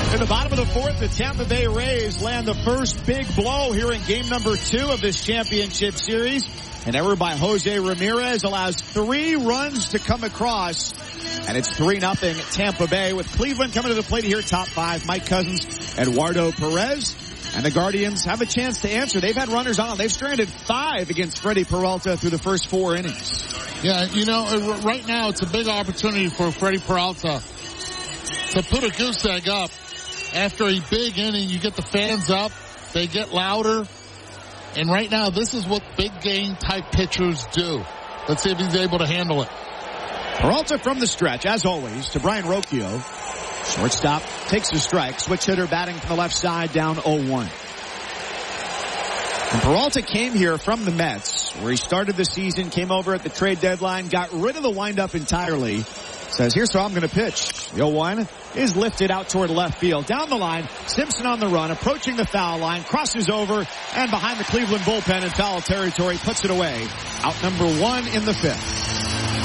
In the bottom of the fourth, the Tampa Bay Rays land the first big blow here in game number 2 of this championship series. An error by Jose Ramirez allows 3 runs to come across. And it's 3-0 Tampa Bay, with Cleveland coming to the plate here, top 5. Mike Cousins, Eduardo Perez. And the Guardians have a chance to answer. They've had runners on. They've stranded 5 against Freddie Peralta through the first 4 innings. Yeah, you know, right now it's a big opportunity for Freddie Peralta to put a goose egg up. After a big inning, you get the fans up. They get louder. And right now, this is what big game type pitchers do. Let's see if he's able to handle it. Peralta from the stretch, as always, to Brian Rocchio. Shortstop takes the strike. Switch hitter batting from the left side, down 0-1. And Peralta came here from the Mets, where he started the season, came over at the trade deadline, got rid of the windup entirely. Says, here's how I'm going to pitch. The 0-1 is lifted out toward left field. Down the line, Simpson on the run, approaching the foul line, crosses over, and behind the Cleveland bullpen in foul territory, puts it away. Out number 1 in the 5th.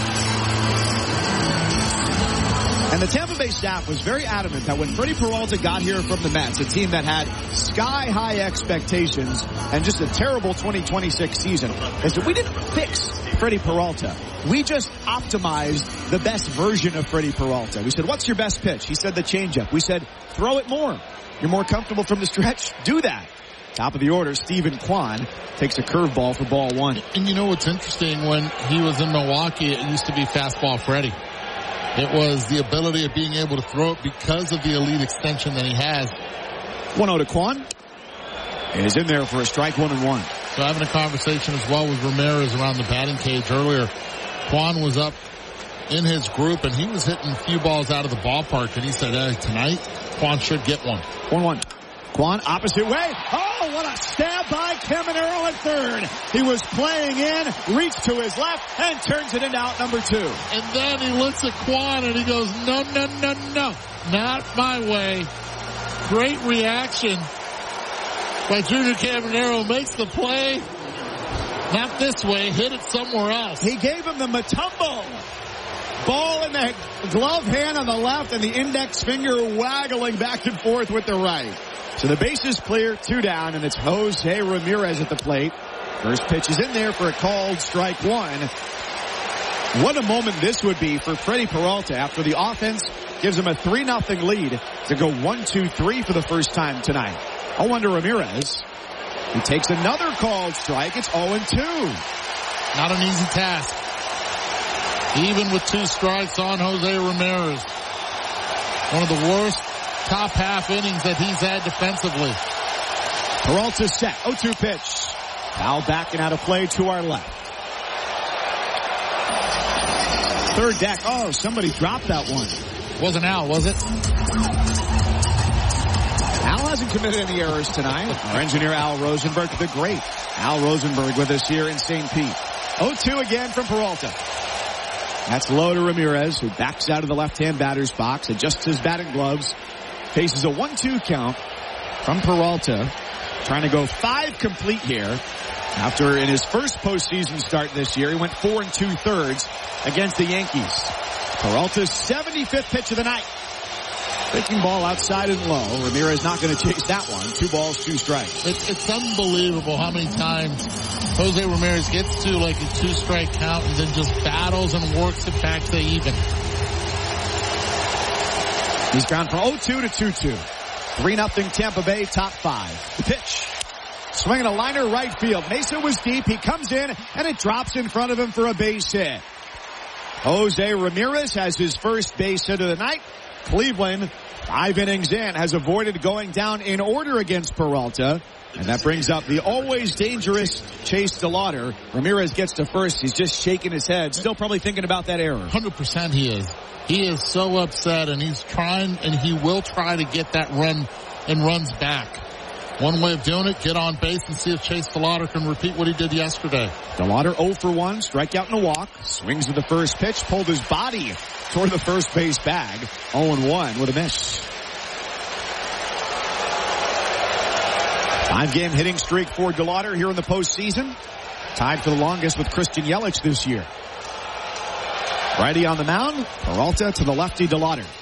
And the Tampa Bay staff was very adamant that when Freddie Peralta got here from the Mets, a team that had sky-high expectations and just a terrible 2026 season, they said, we didn't fix Freddie Peralta. We just optimized the best version of Freddie Peralta. We said, what's your best pitch? He said the changeup. We said, throw it more. You're more comfortable from the stretch? Do that. Top of the order, Stephen Kwan takes a curveball for ball 1. And you know what's interesting? When he was in Milwaukee, it used to be fastball Freddie. It was the ability of being able to throw it because of the elite extension that he has. 1-0 to Kwan. Is in there for a strike, 1-1. So having a conversation as well with Ramirez around the batting cage earlier. Kwan was up in his group, and he was hitting a few balls out of the ballpark, and he said, tonight, Kwan should get one. 1-1. Kwan, opposite way. Oh, what a stab by Caminero at third. He was playing in, reached to his left, and turns it into out number 2. And then he looks at Kwan, and he goes, no, no, no, no. Not my way. Great reaction by Junior Caminero. Makes the play. Not this way. Hit it somewhere else. He gave him the Mutombo. Ball in the glove hand on the left and the index finger waggling back and forth with the right. So the base is clear, 2 down, and it's Jose Ramirez at the plate. First pitch is in there for a called strike 1. What a moment this would be for Freddie Peralta after the offense gives him a 3-0 lead to go 1-2-3 for the first time tonight. 0-1 to Ramirez. He takes another called strike. It's 0-2. Not an easy task. Even with 2 strikes on Jose Ramirez. One of the worst top half innings that he's had defensively. Peralta set. 0-2 pitch. Foul back and out of play to our left. Third deck. Oh, somebody dropped that one. Wasn't Al, was it? Al hasn't committed any errors tonight. Our engineer Al Rosenberg, the great Al Rosenberg, with us here in St. Pete. 0-2 again from Peralta. That's low to Ramirez, who backs out of the left-hand batter's box, adjusts his batting gloves, faces a 1-2 count from Peralta, trying to go 5 complete here. After in his first postseason start this year, he went 4 2/3 against the Yankees. Peralta's 75th pitch of the night. Breaking ball outside and low. Ramirez not going to chase that one. 2 balls, 2 strikes. It's unbelievable how many times Jose Ramirez gets to like a 2-strike count and then just battles and works it back to even. He's gone from 0-2 to 2-2. 3-0 Tampa Bay, top 5. The pitch. Swinging a liner right field. Mesa was deep. He comes in, and it drops in front of him for a base hit. Jose Ramirez has his first base hit of the night. Cleveland, 5 innings in, has avoided going down in order against Peralta. And that brings up the always dangerous Chase DeLauder. Ramirez gets to first. He's just shaking his head, still probably thinking about that error. 100% he is. He is so upset, and he's trying, and he will try to get that run and runs back. One way of doing it, get on base and see if Chase DeLauder can repeat what he did yesterday. DeLauder 0 for 1, strikeout and a walk. Swings to the first pitch, pulled his body toward the first base bag. 0-1 with a miss. 5-game hitting streak for DeLauder here in the postseason. Tied for the longest with Christian Yelich this year. Righty on the mound, Peralta to the lefty DeLauder.